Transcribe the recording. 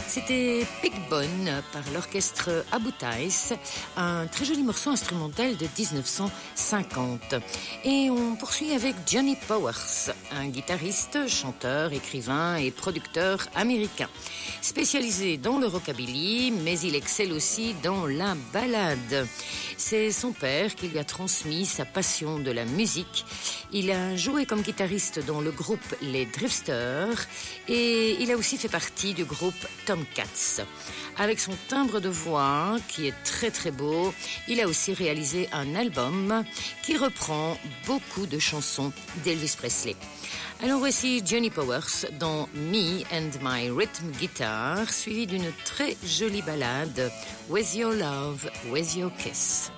C'était Pigbone par l'orchestre Abu Thais, un très joli morceau instrumental de 1950. Et on poursuit avec Johnny Powers, un guitariste, chanteur, écrivain et producteur américain. Spécialisé dans le rockabilly, mais il excelle aussi dans la ballade. C'est son père qui lui a transmis sa passion de la musique. Il a joué comme guitariste dans le groupe Les Drifters et il a aussi fait partie du groupe Tomcats. Avec son timbre de voix qui est très très beau, il a aussi réalisé un album qui reprend beaucoup de chansons d'Elvis Presley. Alors voici Johnny Powers dans Me and My Rhythm Guitar, suivi d'une très jolie ballade With Your Love, With Your Kiss.